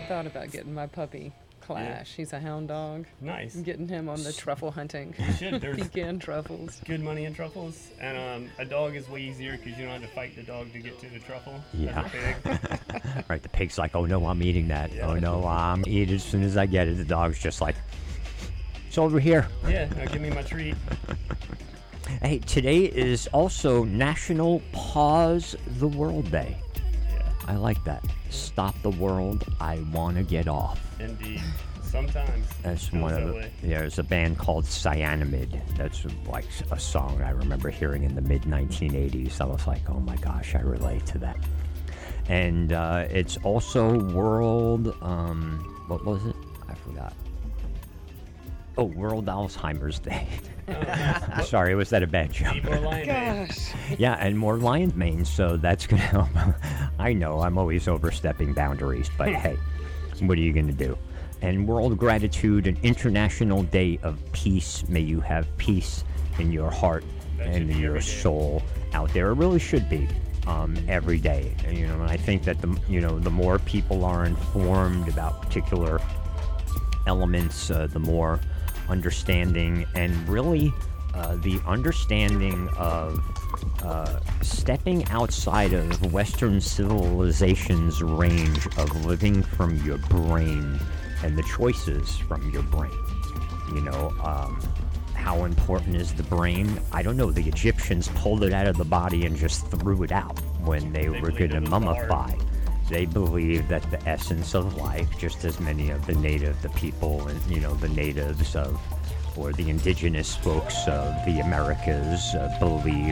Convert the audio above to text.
thought about getting my puppy Clash. He's a hound dog. Nice. Getting him on the truffle hunting. You should. There's Pecan truffles. good money in truffles, and a dog is way easier because you don't have to fight the dog to get to the truffle. Yeah. As a pig. Right, the pig's like, oh no, I'm eating that. Yeah. Oh no, I'm eat it as soon as I get it. The dog's just like, it's over here. Yeah, now give me my treat. Hey, today is also National Pause the World Day. Yeah, I like that. Stop the world. I want to get off. indeed. Sometimes. That's Goes one that of way. there's a band called Cyanamid. That's like a song I remember hearing in the mid 1980s. I was like, oh my gosh, I relate to that. And it's also World, what was it? I forgot. Oh, World Alzheimer's Day. Sorry, was that a bad joke? Eat more lion mane. Gosh. Yeah, and more lion's mane, so that's going to help. I know, I'm always overstepping boundaries, but hey, what are you going to do? And World Gratitude, an International Day of Peace. May you have peace in your heart That and should be in your every day. soul out there. It really should be every day. And, and I think that the more people are informed about particular elements, the more understanding, and really the understanding of stepping outside of Western civilization's range of living from your brain and the choices from your brain. How important is the brain? I don't know. The Egyptians pulled it out of the body and just threw it out when they were believed going to it was the mummify. They believed that the essence of life, just as many of the people and the natives of, or the indigenous folks of the Americas believe